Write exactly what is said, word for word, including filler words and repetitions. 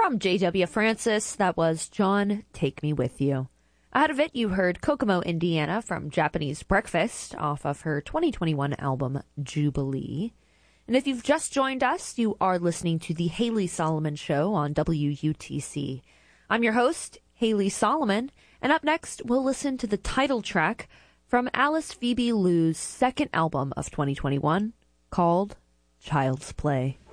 From J W. Francis, that was John, Take Me With You. Out of it, you heard Kokomo, Indiana from Japanese Breakfast off of her twenty twenty-one album, Jubilee. And if you've just joined us, you are listening to The Haley Solomon Show on W U T C. I'm your host, Haley Solomon, and up next, we'll listen to the title track from Alice Phoebe Lou's second album of twenty twenty-one, called Child's Play.